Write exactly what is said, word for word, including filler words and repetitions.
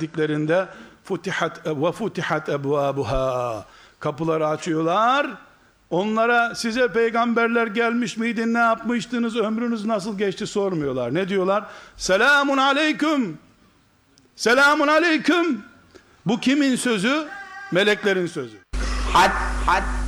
geldiklerinde futihat ve futihat ebvabuha, kapıları açıyorlar. Onlara size peygamberler gelmiş miydi, ne yapmıştınız, ömrünüz nasıl geçti sormuyorlar. Ne diyorlar? Selamun aleyküm. Selamun aleyküm. Bu kimin sözü? Meleklerin sözü. Had had